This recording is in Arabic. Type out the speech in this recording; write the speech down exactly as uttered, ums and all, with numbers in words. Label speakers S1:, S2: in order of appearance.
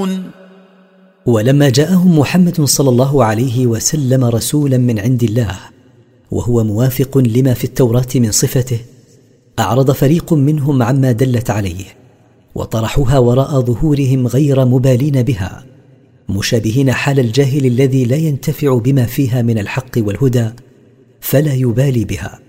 S1: يعلمون.
S2: ولما جاءهم محمد صلى الله عليه وسلم رسولا من عند الله وهو موافق لما في التوراة من صفته، أعرض فريق منهم عما دلت عليه وطرحوها وراء ظهورهم غير مبالين بها، مشابهين حال الجاهل الذي لا ينتفع بما فيها من الحق والهدى فلا يبالي بها.